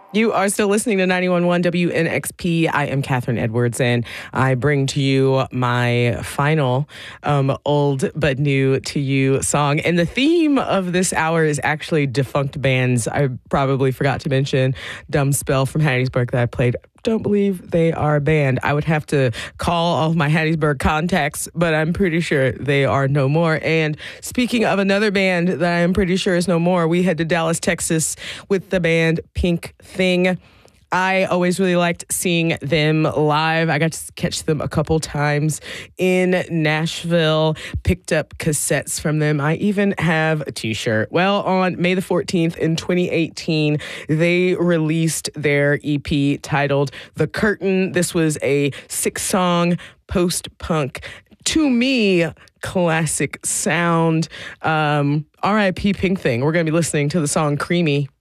You are still listening to 91.1 WNXP. I am Catherine Edwards, and I bring to you my final old but new to you song. And the theme of this hour is actually defunct bands. I probably forgot to mention Dumb Spell from Hattiesburg that I played. Don't believe they are a band. I would have to call all of my Hattiesburg contacts, but I'm pretty sure they are no more. And speaking of another band that I'm pretty sure is no more, we head to Dallas, Texas with the band Pink Thing. I always really liked seeing them live. I got to catch them a couple times in Nashville, picked up cassettes from them. I even have a t-shirt. Well, on May the 14th in 2018, they released their EP titled The Curtain. This was a 6-song post-punk, to me, classic sound. R.I.P. Pink Thing. We're going to be listening to the song Creamy.